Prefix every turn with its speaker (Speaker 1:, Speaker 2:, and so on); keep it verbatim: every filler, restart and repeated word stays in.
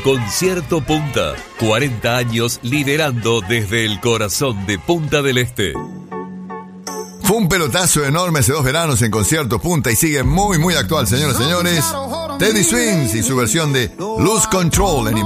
Speaker 1: Concierto Punta. cuarenta años liderando desde el corazón de Punta del Este.
Speaker 2: Fue un pelotazo enorme hace dos veranos en Concierto Punta y sigue muy, muy actual, señoras y señores. Teddy Swims y su versión de Lose Control en